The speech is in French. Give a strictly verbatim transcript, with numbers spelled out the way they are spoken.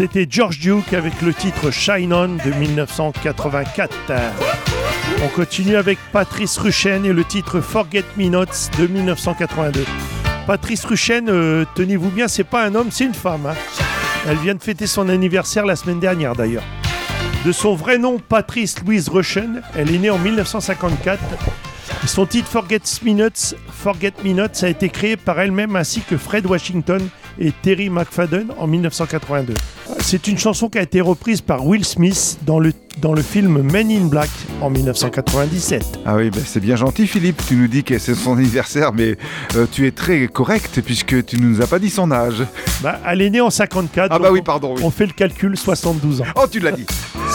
C'était George Duke avec le titre Shine On de dix-neuf cent quatre-vingt-quatre. On continue avec Patrice Rushen et le titre Forget Me Nots de dix-neuf cent quatre-vingt-deux. Patrice Rushen, euh, tenez-vous bien, c'est pas un homme, c'est une femme. Hein. Elle vient de fêter son anniversaire la semaine dernière d'ailleurs. De son vrai nom, Patrice Louise Rushen, elle est née en dix-neuf cent cinquante-quatre. Son titre Forget Me Nots, Forget Me Nots a été créé par elle-même ainsi que Fred Washington et Terry McFadden en dix-neuf cent quatre-vingt-deux. C'est une chanson qui a été reprise par Will Smith dans le, dans le film Men in Black en dix-neuf cent quatre-vingt-dix-sept. Ah oui, bah c'est bien gentil Philippe, tu nous dis que c'est son anniversaire, mais euh, tu es très correct puisque tu ne nous as pas dit son âge. Bah, elle est née en cinquante-quatre, ah bah oui, pardon. Oui. On fait le calcul, soixante-douze ans. Oh, tu l'as dit.